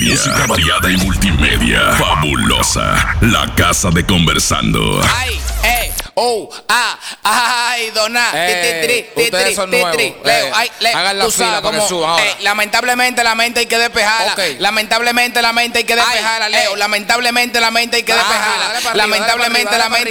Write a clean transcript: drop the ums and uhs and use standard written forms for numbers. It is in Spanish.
Música variada y multimedia. Fabulosa. La casa de Conversando. Ay, dona. Ustedes son nuevos. Leo, hagan la tú fila sabes para que cómo, suban ahora. lamentablemente la mente hay que despejarla. Ok. Lamentablemente la mente hay que despejarla, Leo. Lamentablemente la mente hay que despejarla. dale para arriba, Lamentablemente dale la para mente